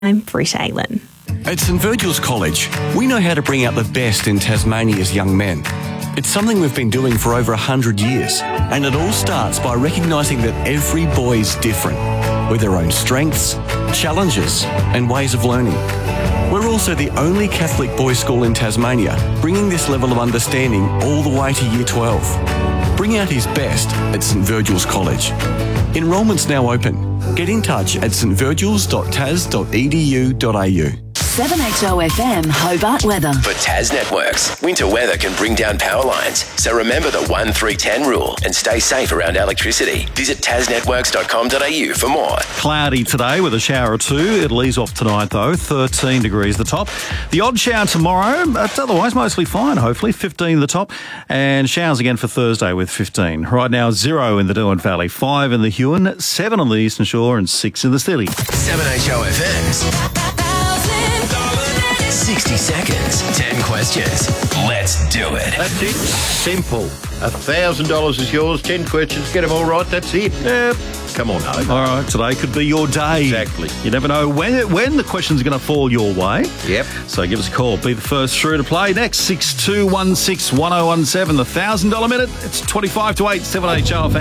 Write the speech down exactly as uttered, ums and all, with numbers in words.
I'm Britt Aylin. At St Virgil's College, we know how to bring out the best in Tasmania's young men. It's something we've been doing for over one hundred years, and it all starts by recognising that every boy is different, with their own strengths, challenges and ways of learning. We're also the only Catholic boys' school in Tasmania, bringing this level of understanding all the way to Year twelve. Bring out his best at St Virgil's College. Enrolment's now open. Get in touch at s t virgils dot tas dot e d u dot a u. seven H O F M Hobart weather. For Tas Networks, winter weather can bring down power lines. So remember the one three ten rule and stay safe around electricity. Visit tas networks dot com dot a u for more. Cloudy today with a shower or two. It'll ease off tonight though. thirteen degrees the top. The odd shower tomorrow, but otherwise mostly fine, hopefully. fifteen the top. And showers again for Thursday with fifteen. Right now, zero in the Derwent Valley, five in the Huon, seven on the Eastern Shore and six in the city. seven H O F M's sixty seconds, ten questions. Let's do it. That's it. Simple. A thousand dollars is yours. Ten questions. Get them all right. That's it. Yep. Come on, Hope. All right, today could be your day. Exactly. You never know when it, when the questions are going to fall your way. Yep. So give us a call. Be the first through to play. Next, six two one six one oh one seven. The one thousand dollars minute. It's twenty-five to eight, seven H O F M.